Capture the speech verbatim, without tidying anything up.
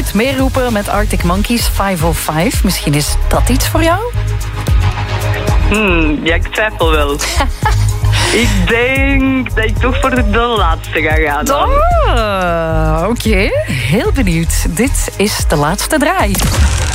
het meer roepen met Arctic Monkeys vijf oh vijf. Misschien is dat iets voor jou? Hmm, ja, ik twijfel wel. Ik denk dat ik toch voor de, de laatste ga gaan. Dan. Oh, oké. Okay. Heel benieuwd. Dit is de laatste draai.